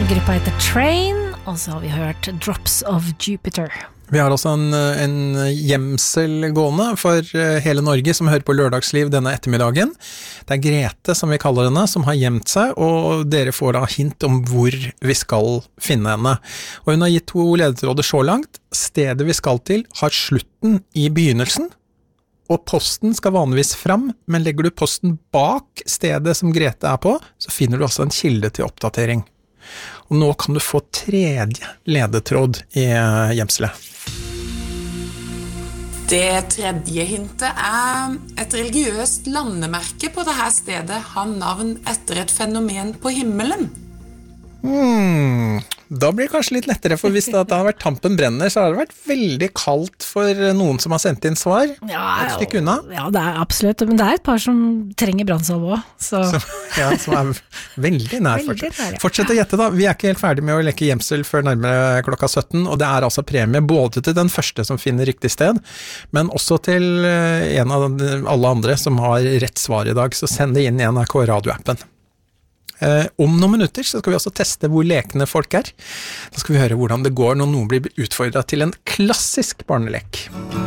Gruppa heter Train, og så har vi hørt Drops of Jupiter. Vi har altså en gjemsel gående for hele Norge som hører på Lørdagsliv denne ettermiddagen. Det Grete, som vi kaller henne, som har gjemt seg, og dere får da hint om hvor vi skal finne henne. Og hun har gitt 2 ledetråder så langt. Stedet vi skal til har slutten i begynnelsen, og posten skal vanligvis fram, men legger du posten bak stedet som Grete på, så finner du også en kilde til oppdatering. Og nå kan du få 3. ledetråd i gjemselet. Det 3. hintet et religiøst landemerke på dette stedet har navn etter et fenomen på himmelen. Da blir det kanskje litt lettere, for hvis det har vært tampen brenner, så har det vært veldig kaldt for noen som har sendt inn svar. Ja, et stykke unna. Ja, det absolutt, men det et par som trenger brannsalve også. Som veldig nær. Fortsett å gjette da. Vi ikke helt ferdig med å leke gjemsel før nærmere klokka 17, og det altså premie både til den første som finner riktig sted, men også til en av alle andre som har rett svar i dag, så send det inn i NRK radioappen. Om noen minutter så skal vi også teste hvor lekende folk Da skal vi høre hvordan det går når noen blir utfordret til en klassisk barnelek.